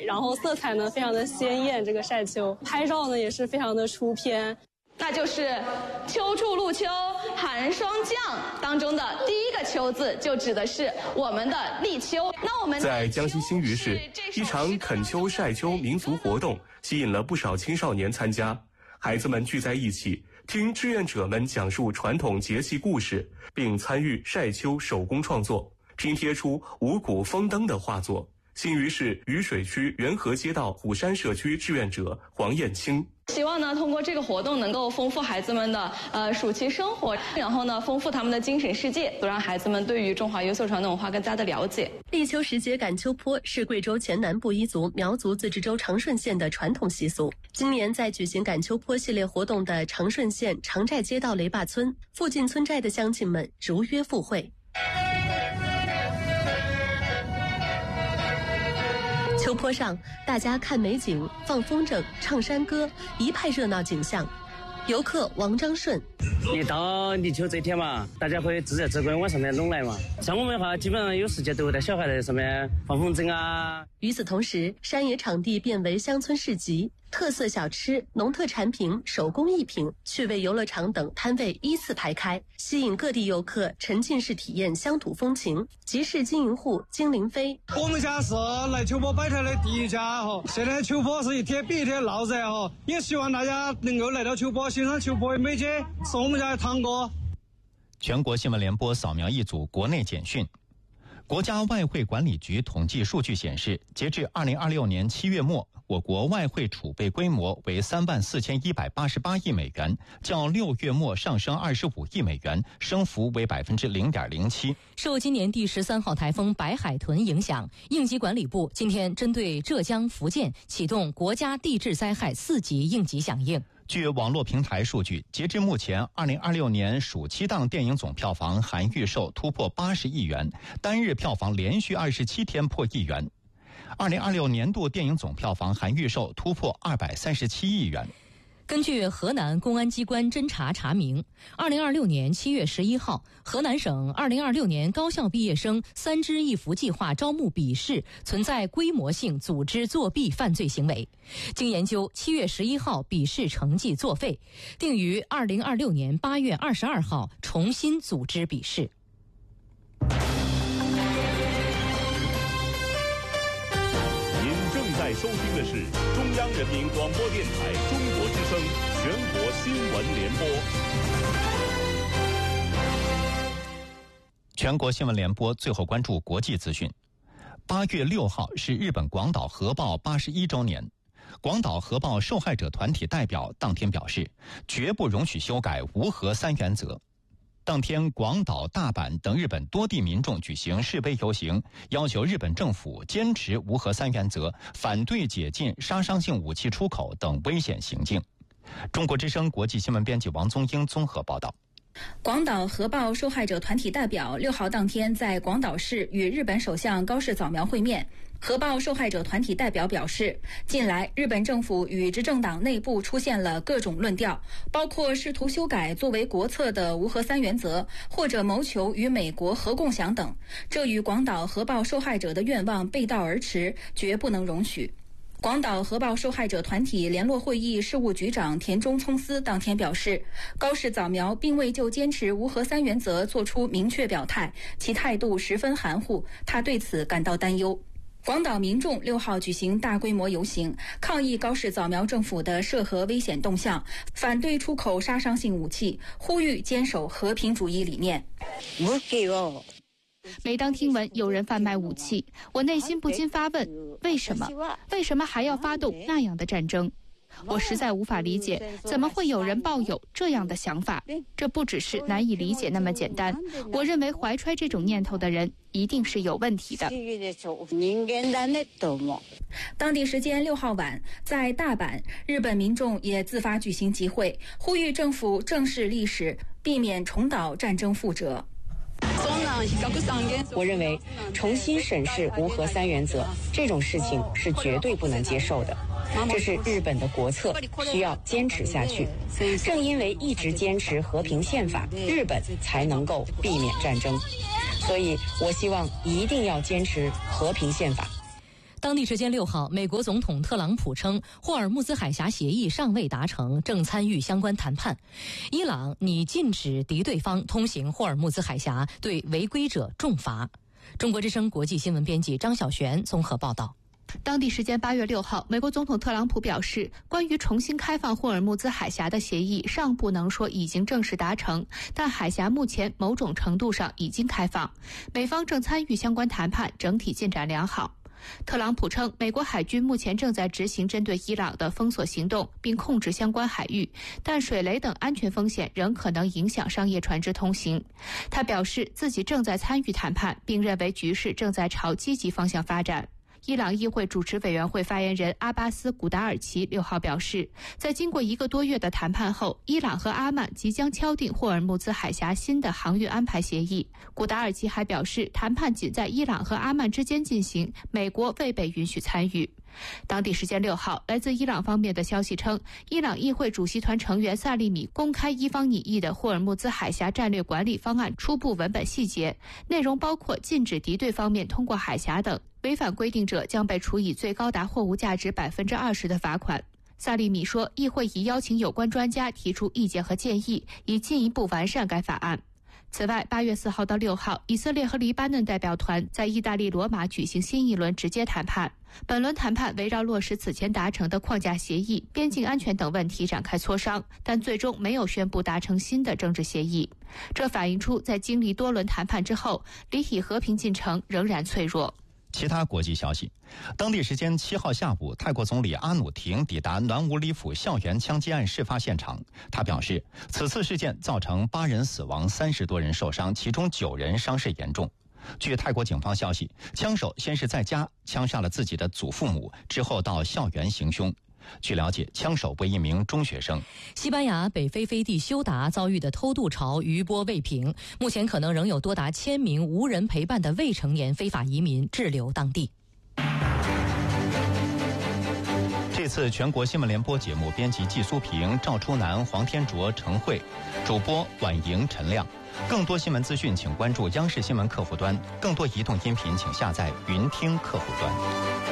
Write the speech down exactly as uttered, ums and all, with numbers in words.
然后色彩呢非常的鲜艳，这个晒秋拍照呢也是非常的出片。 那就是秋处露秋寒霜降当中的第一个秋字，就指的是我们的立秋。那我们在江西新余市，一场啃秋晒秋民族活动吸引了不少青少年参加，孩子们聚在一起，听志愿者们讲述传统节气故事，并参与晒秋手工创作，拼贴出五谷丰登的画作。新余市渝水区元和街道虎山社区志愿者黄艳青。 希望呢，通过这个活动能够丰富孩子们的呃暑期生活，然后呢，丰富他们的精神世界，都让孩子们对于中华优秀传统文化更加的了解。 立秋时节赶秋坡是贵州黔南部彝族苗族自治州长顺县的传统习俗。今年在举行赶秋坡系列活动的长顺县长寨街道雷坝村，附近村寨的乡亲们如约赴会。秋坡上，大家看美景、放风筝、唱山歌，一派热闹景象。游客王章顺， 一到立秋这天嘛，大家会自然自然往上面拢来嘛。像我们的话，基本上有时间都会带小孩在上面放风筝啊。 与此同时，山野场地变为乡村市集，特色小吃、农特产品、手工艺品、趣味游乐场等摊位依次排开，吸引各地游客沉浸式体验乡土风情。集市经营户金林飞， 我们家是来秋坡摆摊的第一家哈，现在秋坡是一天比一天闹热哈，也希望大家能够来到秋坡欣赏秋坡的美景，是我们家的堂哥。 全国新闻联播扫描一组国内简讯。国家外汇管理局统计数据显示，截至二零二六年七月末，我国外汇储备规模为三万四千一百八十八亿美元，较六月末上升二十五亿美元，升幅为百分之零点零七。 受今年第十三号台风白海豚影响，应急管理部今天针对浙江、福建启动国家地质灾害四级应急响应。 据网络平台数据，截至目前，二零二六年暑期档电影总票房含预售突破八十亿元，单日票房连续二十七天破亿元。二零二六年度电影总票房含预售突破二百三十七亿元。 根据河南公安机关侦查查明，二零二六年七月十一号，河南省二零二六年高校毕业生三支一扶计划招募笔试存在规模性组织作弊犯罪行为。经研究，七月十一号笔试成绩作废，定于二零二六年八月二十二号重新组织笔试。 您正在收听的是中央人民广播电台中国之声全国新闻联播。 全国新闻联播最后关注国际资讯。八月六号是日本广岛核爆八十一周年。广岛核爆受害者团体代表当天表示，绝不容许修改无核三原则。当天，广岛、大阪等日本多地民众举行示威游行，要求日本政府坚持无核三原则，反对解禁杀伤性武器出口等危险行径。中国之声国际新闻编辑王宗英综合报道。 广岛核爆受害者团体代表六号当天在广岛市与日本首相高市早苗会面。核爆受害者团体代表表示，近来日本政府与执政党内部出现了各种论调，包括试图修改作为国策的无核三原则，或者谋求与美国核共享等，这与广岛核爆受害者的愿望背道而驰，绝不能容许。广岛核爆受害者团体联络会议事务局长田中聪司当天表示，高市早苗并未就坚持无核三原则作出明确表态，其态度十分含糊，他对此感到担忧。广岛民众六号举行大规模游行，抗议高市早苗政府的涉核危险动向，反对出口杀伤性武器，呼吁坚守和平主义理念。 每当听闻有人贩卖武器，我内心不禁发问：为什么？为什么还要发动那样的战争？我实在无法理解，怎么会有人抱有这样的想法？这不只是难以理解那么简单。我认为怀揣这种念头的人一定是有问题的。 当地时间六号晚，在大阪，日本民众也自发举行集会，呼吁政府正视历史，避免重蹈战争覆辙。 我认为重新审视无核三原则这种事情是绝对不能接受的，这是日本的国策，需要坚持下去。正因为一直坚持和平宪法，日本才能够避免战争，所以我希望一定要坚持和平宪法。 当地时间六号，美国总统特朗普称，霍尔木兹海峡协议尚未达成，正参与相关谈判。伊朗拟禁止敌对方通行霍尔木兹海峡，对违规者重罚。中国之声国际新闻编辑张小璇综合报道。 当地时间八月六号，美国总统特朗普表示，关于重新开放霍尔木兹海峡的协议尚不能说已经正式达成，但海峡目前某种程度上已经开放，美方正参与相关谈判，整体进展良好。特朗普称，美国海军目前正在执行针对伊朗的封锁行动，并控制相关海域，但水雷等安全风险仍可能影响商业船只通行。他表示自己正在参与谈判，并认为局势正在朝积极方向发展。伊朗议会主持委员会发言人阿巴斯·古达尔奇六号表示，在经过一个多月的谈判后，伊朗和阿曼即将敲定霍尔木兹海峡新的航运安排协议。古达尔奇还表示，谈判仅在伊朗和阿曼之间进行，美国未被允许参与。当地时间六号，来自伊朗方面的消息称，伊朗议会主席团成员萨利米公开伊方拟议的霍尔木兹海峡战略管理方案初步文本细节，内容包括禁止敌对方面通过海峡等，违反规定者将被处以最高达货物价值百分之二十的罚款。萨利米说，议会已邀请有关专家提出意见和建议，以进一步完善该法案。此外，八月四号到六号，以色列和黎巴嫩代表团在意大利罗马举行新一轮直接谈判。本轮谈判围绕落实此前达成的框架协议、边境安全等问题展开磋商，但最终没有宣布达成新的政治协议。这反映出在经历多轮谈判之后，里以和平进程仍然脆弱。 其他国际消息，当地时间七号下午，泰国总理阿努廷抵达南无里府校园枪击案事发现场。他表示，此次事件造成八人死亡，三十多人受伤，其中九人伤势严重。据泰国警方消息，枪手先是在家枪杀了自己的祖父母，之后到校园行凶。据了解，枪手为一名中学生。 西班牙北非飞地休达遭遇的偷渡潮余波未平，目前可能仍有多达千名无人陪伴的未成年非法移民滞留当地。 这次全国新闻联播节目编辑季苏平、赵初南、黄天卓、陈慧，主播婉莹、陈亮。更多新闻资讯，请关注央视新闻客户端；更多移动音频，请下载云听客户端。